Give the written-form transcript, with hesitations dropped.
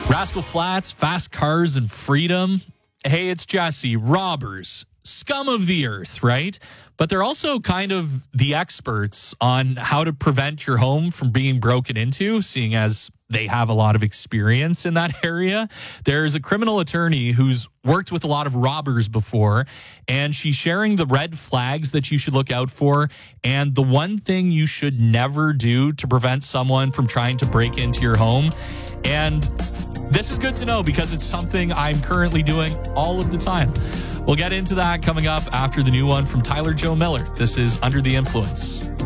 Rascal Flatts, Fast Cars and Freedom. Hey, it's Jesse. Robbers, scum of the earth, right? But they're also kind of the experts on how to prevent your home from being broken into, seeing as they have a lot of experience in that area. There's a criminal attorney who's worked with a lot of robbers before, and she's sharing the red flags that you should look out for and the one thing you should never do to prevent someone from trying to break into your home. And this is good to know because it's something I'm currently doing all of the time. We'll get into that coming up after the new one from Tyler Joe Miller. This is Under the Influence.